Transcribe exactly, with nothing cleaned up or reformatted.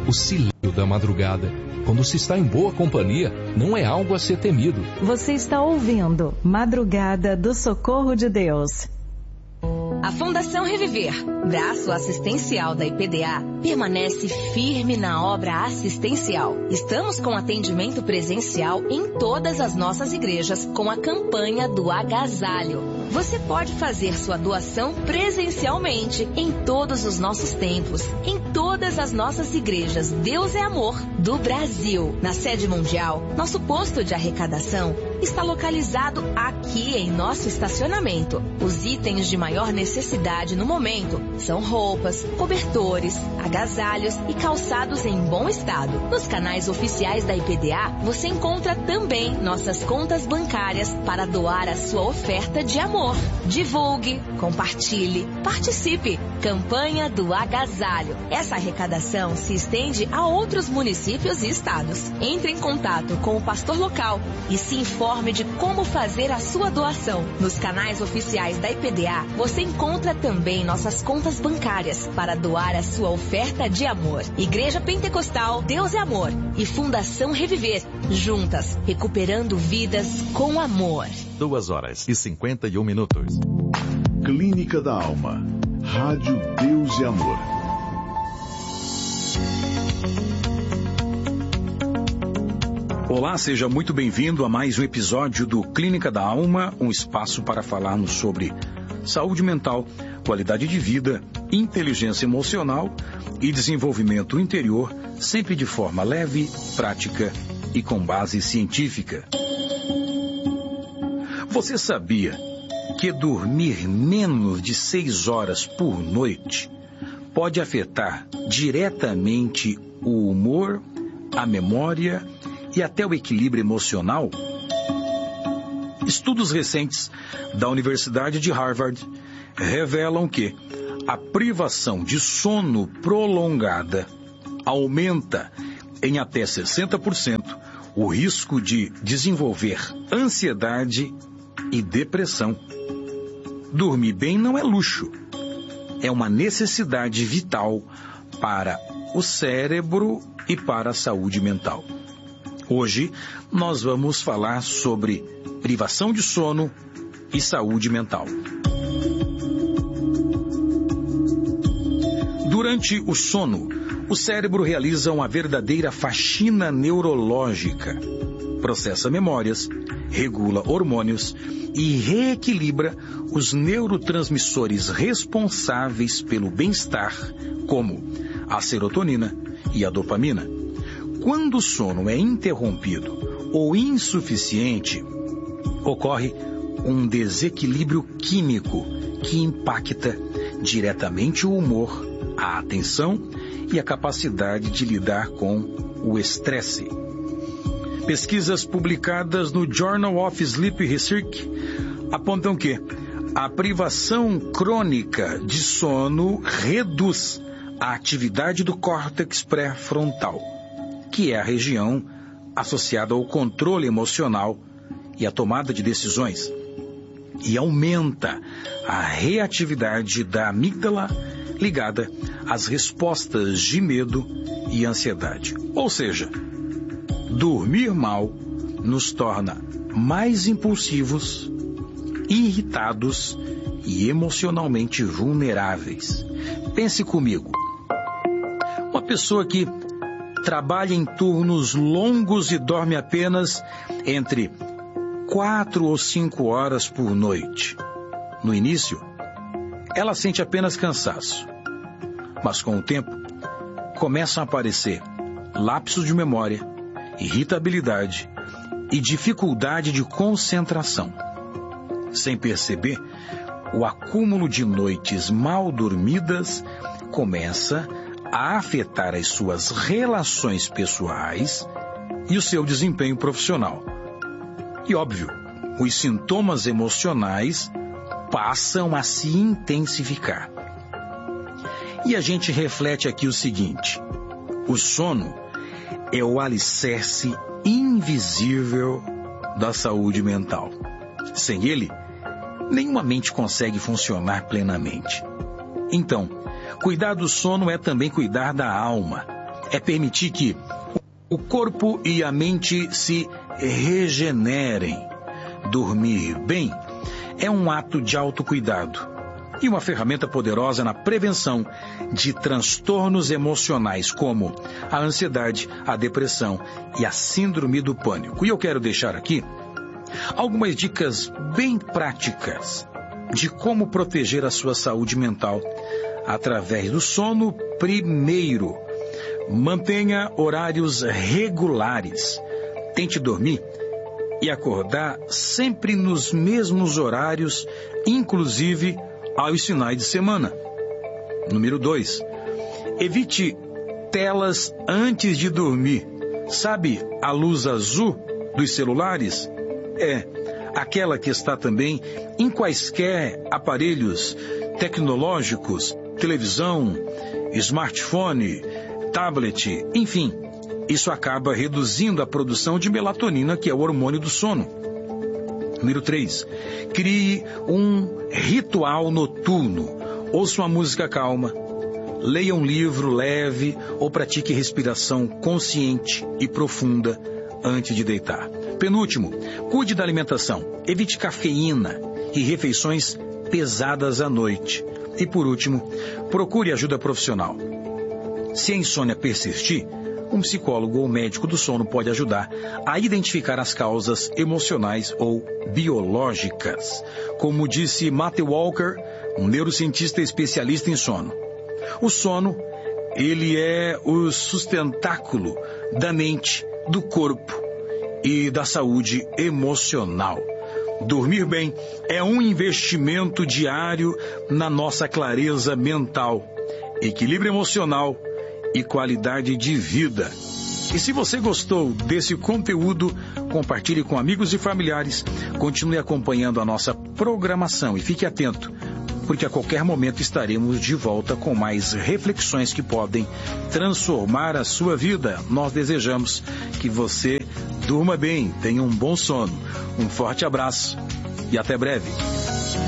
O silêncio da madrugada, quando se está em boa companhia, não é algo a ser temido. Você está ouvindo Madrugada do Socorro de Deus. A Fundação Reviver, braço assistencial da I P D A, permanece firme na obra assistencial. Estamos com atendimento presencial em todas as nossas igrejas com a campanha do agasalho. Você pode fazer sua doação presencialmente em todos os nossos templos, em todas as nossas igrejas Deus é Amor do Brasil. Na sede mundial, nosso posto de arrecadação está localizado aqui em nosso estacionamento. Os itens de maior necessidade no momento são roupas, cobertores, agasalhos e calçados em bom estado. Nos canais oficiais da I P D A, você encontra também nossas contas bancárias para doar a sua oferta de amor. Divulgue, compartilhe, participe. Campanha do Agasalho. Essa arrecadação se estende a outros municípios e estados. Entre em contato com o pastor local e se informe de como fazer a sua doação. Nos canais oficiais da I P D A, você encontra também nossas contas bancárias para doar a sua oferta de amor. Igreja Pentecostal Deus é Amor e Fundação Reviver, juntas, recuperando vidas com amor. Duas horas e cinquenta e um minutos. Clínica da Alma. Rádio Deus e Amor. Olá, seja muito bem-vindo a mais um episódio do Clínica da Alma, um espaço para falarmos sobre saúde mental, qualidade de vida, inteligência emocional e desenvolvimento interior, sempre de forma leve, prática e com base científica. Você sabia que dormir menos de seis horas por noite pode afetar diretamente o humor, a memória e até o equilíbrio emocional? Estudos recentes da Universidade de Harvard revelam que a privação de sono prolongada aumenta em até sessenta por cento o risco de desenvolver ansiedade e depressão. Dormir bem não é luxo, é uma necessidade vital para o cérebro e para a saúde mental. Hoje nós vamos falar sobre privação de sono e saúde mental. Durante o sono, o cérebro realiza uma verdadeira faxina neurológica, processa memórias, regula hormônios e reequilibra os neurotransmissores responsáveis pelo bem-estar, como a serotonina e a dopamina. Quando o sono é interrompido ou insuficiente, ocorre um desequilíbrio químico que impacta diretamente o humor, a atenção e a capacidade de lidar com o estresse. Pesquisas publicadas no Journal of Sleep Research apontam que a privação crônica de sono reduz a atividade do córtex pré-frontal, que é a região associada ao controle emocional e à tomada de decisões, e aumenta a reatividade da amígdala ligada às respostas de medo e ansiedade. Ou seja, dormir mal nos torna mais impulsivos, irritados e emocionalmente vulneráveis. Pense comigo. Uma pessoa que trabalha em turnos longos e dorme apenas entre quatro ou cinco horas por noite. No início, ela sente apenas cansaço, mas com o tempo começam a aparecer lapsos de memória, irritabilidade e dificuldade de concentração. Sem perceber, o acúmulo de noites mal dormidas começa a afetar as suas relações pessoais e o seu desempenho profissional. E óbvio, os sintomas emocionais passam a se intensificar. E a gente reflete aqui o seguinte: o sono é o alicerce invisível da saúde mental. Sem ele, nenhuma mente consegue funcionar plenamente. Então, cuidar do sono é também cuidar da alma. é permitir que o corpo e a mente se regenerem. Dormir bem é um ato de autocuidado e uma ferramenta poderosa na prevenção de transtornos emocionais como a ansiedade, a depressão e a síndrome do pânico. E eu quero deixar aqui algumas dicas bem práticas de como proteger a sua saúde mental através do sono. Primeiro, mantenha horários regulares. Tente dormir e acordar sempre nos mesmos horários, inclusive aos finais de semana. Número dois, evite telas antes de dormir. Sabe a luz azul dos celulares? É aquela que está também em quaisquer aparelhos tecnológicos, televisão, smartphone, tablet, enfim. Isso acaba reduzindo a produção de melatonina, que é o hormônio do sono. Número três, crie um ritual noturno. Ouça uma música calma, leia um livro leve ou pratique respiração consciente e profunda antes de deitar. Penúltimo, cuide da alimentação. Evite cafeína e refeições pesadas à noite. E por último, procure ajuda profissional. Se a insônia persistir, um psicólogo ou médico do sono pode ajudar a identificar as causas emocionais ou biológicas. Como disse Matthew Walker, um neurocientista especialista em sono. O sono, ele é o sustentáculo da mente, do corpo e da saúde emocional. Dormir bem é um investimento diário na nossa clareza mental, equilíbrio emocional e qualidade de vida. E se você gostou desse conteúdo, compartilhe com amigos e familiares, continue acompanhando a nossa programação e fique atento, porque a qualquer momento estaremos de volta com mais reflexões que podem transformar a sua vida. Nós desejamos que você durma bem, tenha um bom sono. Um forte abraço e até breve.